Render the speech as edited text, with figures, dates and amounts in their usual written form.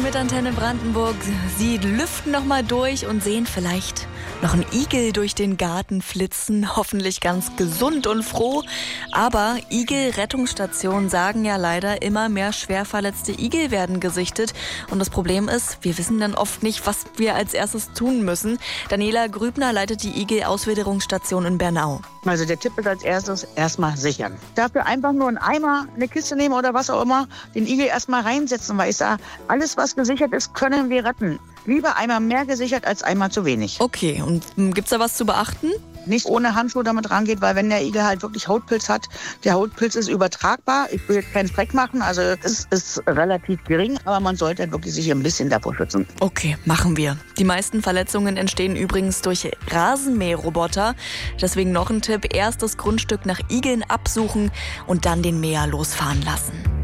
mit Antenne Brandenburg. Sie lüften noch mal durch und sehen vielleicht noch einen Igel durch den Garten flitzen. Hoffentlich ganz gesund und froh. Aber Igel-Rettungsstationen sagen ja leider, immer mehr schwer verletzte Igel werden gesichtet. Und das Problem ist, wir wissen dann oft nicht, was wir als erstes tun müssen. Daniela Grübner leitet die Igel-Auswilderungsstation in Bernau. Also der Tipp ist als erstes erstmal sichern. Dafür einfach nur einen Eimer, eine Kiste nehmen oder was auch immer, den Igel erstmal reinsetzen, weil ich sage, alles was gesichert ist, können wir retten. Lieber einmal mehr gesichert als einmal zu wenig. Okay, und gibt's da was zu beachten? Nicht ohne Handschuhe damit rangeht, weil wenn der Igel halt wirklich Hautpilz hat, der Hautpilz ist übertragbar. Ich will jetzt keinen Freck machen, also es ist relativ gering, aber man sollte halt wirklich sich ein bisschen davor schützen. Okay, machen wir. Die meisten Verletzungen entstehen übrigens durch Rasenmäherroboter. Deswegen noch ein Tipp, erst das Grundstück nach Igeln absuchen und dann den Mäher losfahren lassen.